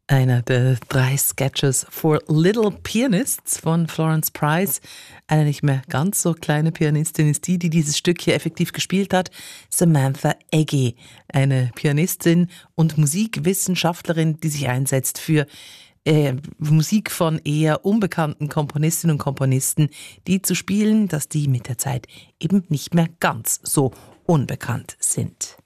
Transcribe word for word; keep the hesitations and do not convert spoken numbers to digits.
Einer der drei Sketches for Little Pianists von Florence Price. Eine nicht mehr ganz so kleine Pianistin ist die, die dieses Stück hier effektiv gespielt hat. Samantha Eggy, eine Pianistin und Musikwissenschaftlerin, die sich einsetzt für äh, Musik von eher unbekannten Komponistinnen und Komponisten, die zu spielen, dass die mit der Zeit eben nicht mehr ganz so unbekannt sind.